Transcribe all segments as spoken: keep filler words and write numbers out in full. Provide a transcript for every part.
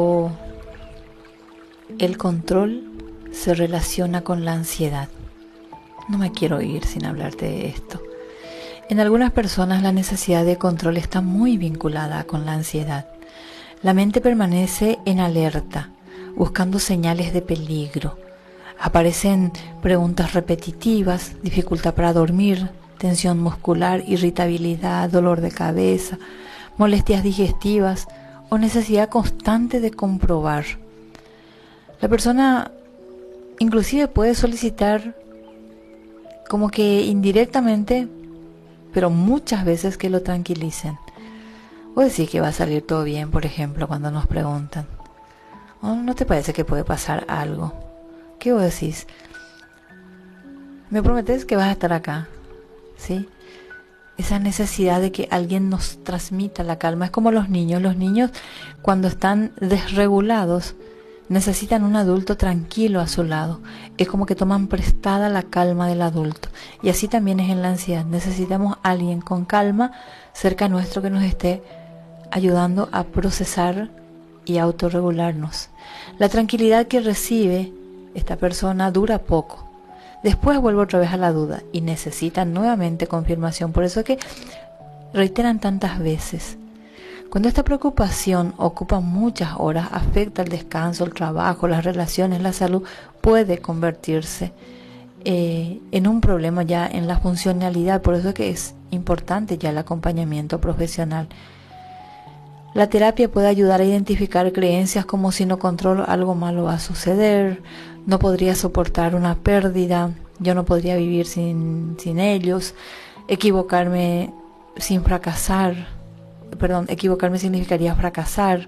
El control se relaciona con la ansiedad. No me quiero ir sin hablarte de esto. En algunas personas la necesidad de control está muy vinculada con la ansiedad. La mente permanece en alerta, buscando señales de peligro. Aparecen preguntas repetitivas, dificultad para dormir, tensión muscular, irritabilidad, dolor de cabeza, molestias digestivas o necesidad constante de comprobar. La persona inclusive puede solicitar como que indirectamente, pero muchas veces, que lo tranquilicen. O decir que va a salir todo bien, por ejemplo, cuando nos preguntan. ¿O no te parece que puede pasar algo? ¿Qué vos decís? ¿Me prometes que vas a estar acá? ¿Sí? Esa necesidad de que alguien nos transmita la calma. Es como los niños. Los niños, cuando están desregulados, necesitan un adulto tranquilo a su lado. Es como que toman prestada la calma del adulto. Y así también es en la ansiedad. Necesitamos a alguien con calma cerca nuestro que nos esté ayudando a procesar y a autorregularnos. La tranquilidad que recibe esta persona dura poco. Después vuelve otra vez a la duda y necesitan nuevamente confirmación. Por eso es que reiteran tantas veces. Cuando esta preocupación ocupa muchas horas, afecta el descanso, el trabajo, las relaciones, la salud, puede convertirse eh, en un problema ya en la funcionalidad. Por eso es que es importante ya el acompañamiento profesional. La terapia puede ayudar a identificar creencias como: si no controlo, algo malo va a suceder, no podría soportar una pérdida, yo no podría vivir sin, sin ellos, equivocarme sin fracasar. Perdón, equivocarme significaría fracasar.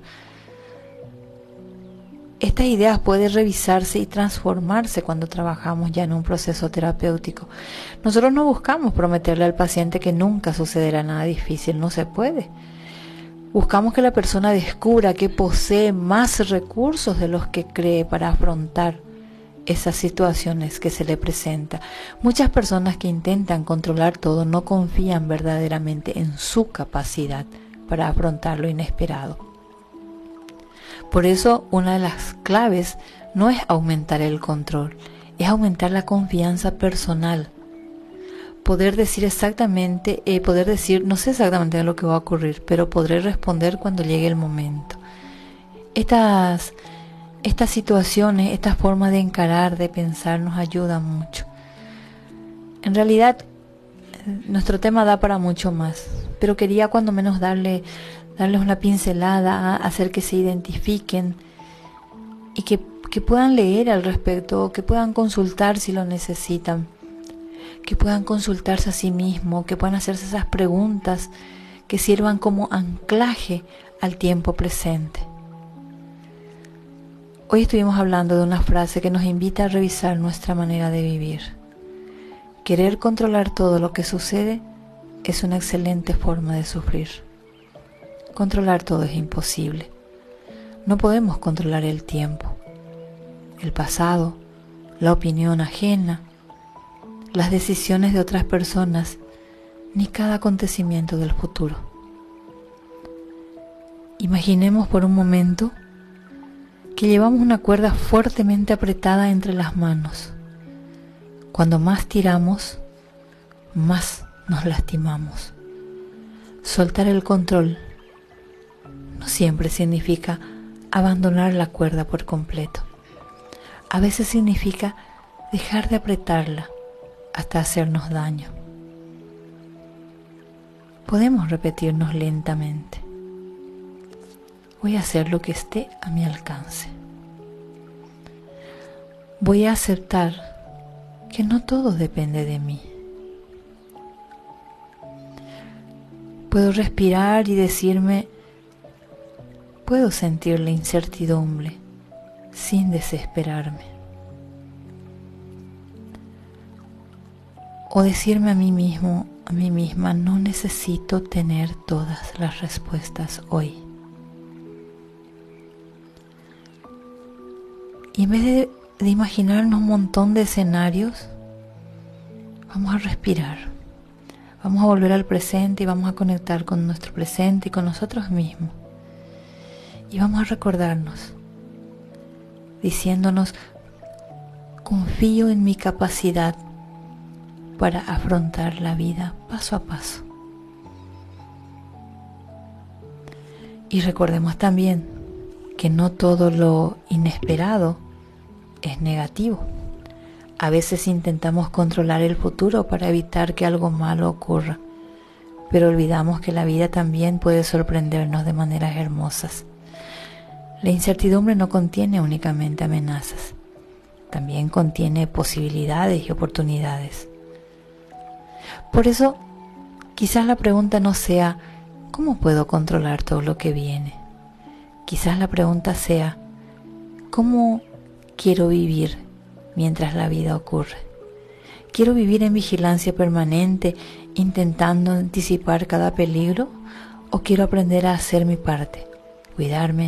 Estas ideas pueden revisarse y transformarse cuando trabajamos ya en un proceso terapéutico. Nosotros no buscamos prometerle al paciente que nunca sucederá nada difícil, no se puede. Buscamos que la persona descubra que posee más recursos de los que cree para afrontar esas situaciones que se le presentan. Muchas personas que intentan controlar todo no confían verdaderamente en su capacidad para afrontar lo inesperado. Por eso, una de las claves no es aumentar el control, es aumentar la confianza personal. Poder decir exactamente, eh, poder decir, no sé exactamente lo que va a ocurrir, pero podré responder cuando llegue el momento. Estas, estas situaciones, esta forma de encarar, de pensar, nos ayudan mucho. En realidad, nuestro tema da para mucho más, pero quería cuando menos darle, darles una pincelada, hacer que se identifiquen y que, que puedan leer al respecto, que puedan consultar si lo necesitan, que puedan consultarse a sí mismos, que puedan hacerse esas preguntas que sirvan como anclaje al tiempo presente. Hoy estuvimos hablando de una frase que nos invita a revisar nuestra manera de vivir. Querer controlar todo lo que sucede es una excelente forma de sufrir. Controlar todo es imposible. No podemos controlar el tiempo, el pasado, la opinión ajena, las decisiones de otras personas, ni cada acontecimiento del futuro. Imaginemos por un momento que llevamos una cuerda fuertemente apretada entre las manos. Cuando más tiramos, más nos lastimamos. Soltar el control no siempre significa abandonar la cuerda por completo. A veces significa dejar de apretarla hasta hacernos daño. Podemos repetirnos lentamente: voy a hacer lo que esté a mi alcance. Voy a aceptar que no todo depende de mí. Puedo respirar y decirme: puedo sentir la incertidumbre sin desesperarme. O decirme a mí mismo, a mí misma: no necesito tener todas las respuestas hoy. Y en vez de, de imaginarnos un montón de escenarios, vamos a respirar. Vamos a volver al presente y vamos a conectar con nuestro presente y con nosotros mismos. Y vamos a recordarnos, diciéndonos, confío en mi capacidad para afrontar la vida paso a paso. Y recordemos también que no todo lo inesperado es negativo. A veces intentamos controlar el futuro para evitar que algo malo ocurra, pero olvidamos que la vida también puede sorprendernos de maneras hermosas. La incertidumbre no contiene únicamente amenazas, también contiene posibilidades y oportunidades. Por eso, quizás la pregunta no sea ¿cómo puedo controlar todo lo que viene? Quizás la pregunta sea ¿cómo quiero vivir mientras la vida ocurre? ¿Quiero vivir en vigilancia permanente, intentando anticipar cada peligro? ¿O quiero aprender a hacer mi parte, cuidarme